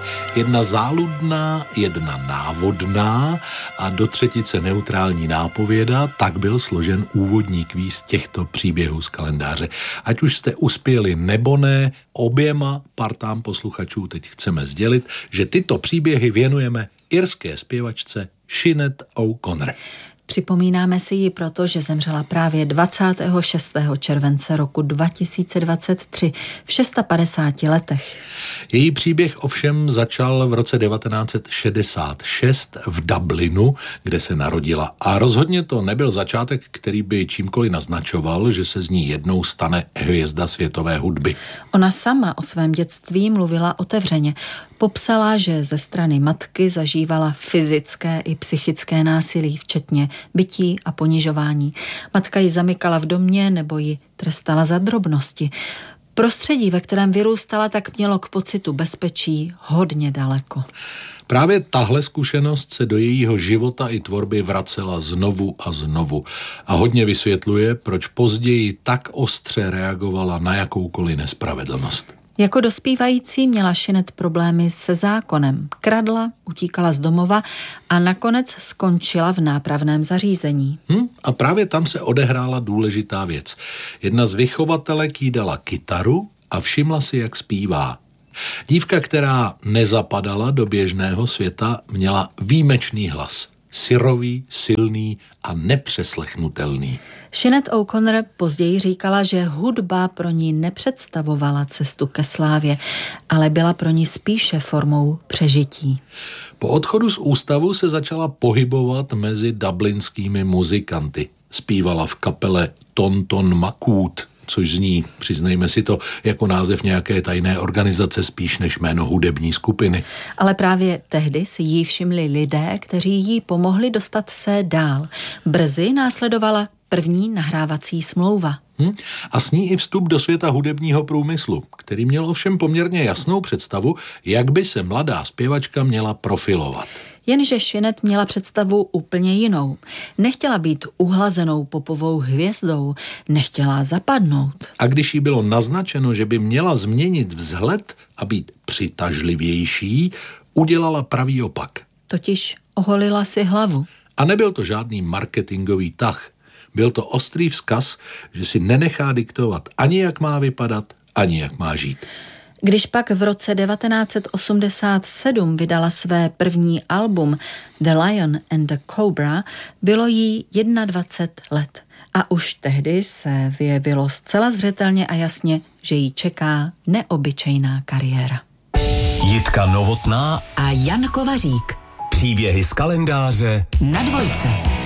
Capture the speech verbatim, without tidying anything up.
Jedna záludná, jedna návodná a do třetice neutrální nápověda, tak byl složen úvodní kvíz těchto příběhů z kalendáře. Ať už jste uspěli nebo ne, oběma partám posluchačů teď chceme sdělit, že tyto příběhy věnujeme irské zpěvačce Sinead O'Connor. Připomínáme si ji proto, že zemřela právě dvacátého šestého července roku dva tisíce dvacet tři v padesáti šesti letech. Její příběh ovšem začal v roce devatenáct set šedesát šest v Dublinu, kde se narodila. A rozhodně to nebyl začátek, který by čímkoliv naznačoval, že se z ní jednou stane hvězda světové hudby. Ona sama o svém dětství mluvila otevřeně. Popsala, že ze strany matky zažívala fyzické i psychické násilí, včetně bití a ponižování. Matka ji zamykala v domě nebo ji trestala za drobnosti. Prostředí, ve kterém vyrůstala, tak mělo k pocitu bezpečí hodně daleko. Právě tahle zkušenost se do jejího života i tvorby vracela znovu a znovu a hodně vysvětluje, proč později tak ostře reagovala na jakoukoliv nespravedlnost. Jako dospívající měla Sinead problémy se zákonem. Kradla, utíkala z domova a nakonec skončila v nápravném zařízení. Hm? A právě tam se odehrála důležitá věc. Jedna z vychovatelek jí dala kytaru a všimla si, jak zpívá. Dívka, která nezapadala do běžného světa, měla výjimečný hlas. Syrový, silný a nepřeslechnutelný. Sinead O'Connor později říkala, že hudba pro ní nepředstavovala cestu ke slávě, ale byla pro ní spíše formou přežití. Po odchodu z ústavu se začala pohybovat mezi dublinskými muzikanty. Zpívala v kapele Ton Ton Macoute, což zní, přiznejme si to, jako název nějaké tajné organizace spíš než jméno hudební skupiny. Ale právě tehdy si jí všimli lidé, kteří jí pomohli dostat se dál. Brzy následovala první nahrávací smlouva. Hm? A s ní i vstup do světa hudebního průmyslu, který měl ovšem poměrně jasnou představu, jak by se mladá zpěvačka měla profilovat. Jenže Sinead měla představu úplně jinou. Nechtěla být uhlazenou popovou hvězdou, nechtěla zapadnout. A když jí bylo naznačeno, že by měla změnit vzhled a být přitažlivější, udělala pravý opak. Totiž oholila si hlavu. A nebyl to žádný marketingový tah. Byl to ostrý vzkaz, že si nenechá diktovat ani jak má vypadat, ani jak má žít. Když pak v roce devatenáct set osmdesát sedm vydala své první album The Lion and the Cobra, bylo jí dvacet jedna let. A už tehdy se vyjevilo zcela zřetelně a jasně, že jí čeká neobyčejná kariéra. Jitka Novotná a Jan Kovařík. Příběhy z kalendáře na Dvojce.